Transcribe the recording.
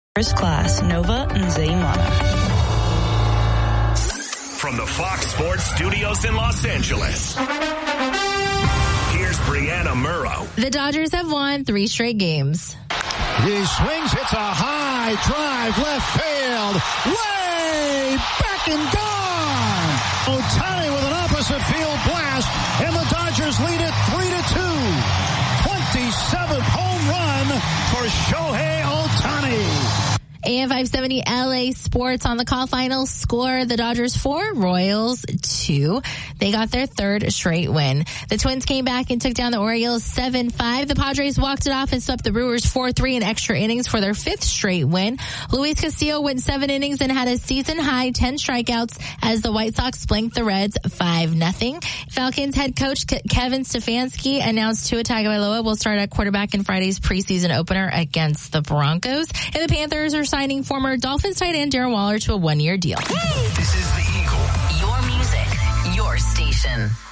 First Class, Nova Nzema. From the Fox Sports Studios in Los Angeles, here's Brianna Murrow. The Dodgers have won 3 straight games. He swings, hits a high drive, left field, way back and gone. Ohtani with an opposite field blast, and the Dodgers lead it 3-2. 27th home run for Shohei Ohtani. AM 570 LA Sports on the call. Final score, the Dodgers 4, Royals 2. They got their 3rd straight win. The Twins came back and took down the Orioles 7-5. The Padres walked it off and swept the Brewers 4-3 in extra innings for their 5th straight win. Luis Castillo went 7 innings and had a season-high 10 strikeouts as the White Sox blanked the Reds 5-0. Falcons head coach Kevin Stefanski announced Tua Tagovailoa will start at quarterback in Friday's preseason opener against the Broncos. And the Panthers are signing former Dolphins tight end Darren Waller to a 1-year deal. This is The Eagle. Your music, your station.